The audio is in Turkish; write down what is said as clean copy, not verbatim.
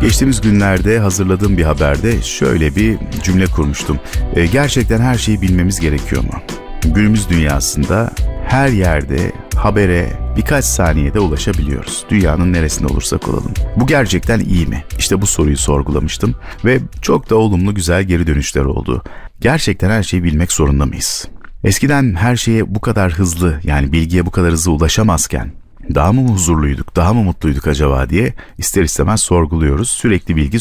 Geçtiğimiz günlerde hazırladığım bir haberde şöyle bir cümle kurmuştum. Gerçekten her şeyi bilmemiz gerekiyor mu? Günümüz dünyasında her yerde habere birkaç saniyede ulaşabiliyoruz. Dünyanın neresinde olursak olalım. Bu gerçekten iyi mi? İşte bu soruyu sorgulamıştım ve çok da olumlu güzel geri dönüşler oldu. Gerçekten her şeyi bilmek zorunda mıyız? Eskiden her şeye bu kadar hızlı, yani bilgiye bu kadar hızlı ulaşamazken daha mı huzurluyduk, daha mı mutluyduk acaba diye ister istemez sorguluyoruz. Sürekli bilgi